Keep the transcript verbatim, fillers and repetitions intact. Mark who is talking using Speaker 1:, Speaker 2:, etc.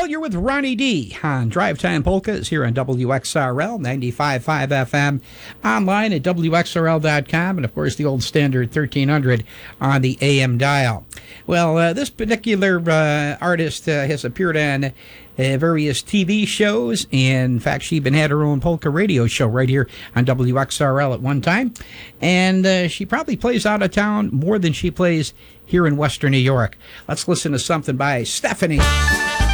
Speaker 1: Well, you're with Ronnie D on Drive Time Polkas here on W X R L ninety-five point five F M, online at W X R L dot com, and of course the old standard thirteen hundred on the A M dial. Well, uh, this particular uh, artist uh, has appeared on uh, various T V shows. In fact, she even had her own polka radio show right here on W X R L at one time. And uh, she probably plays out of town more than she plays here in Western New York. Let's listen to something by Stephanie.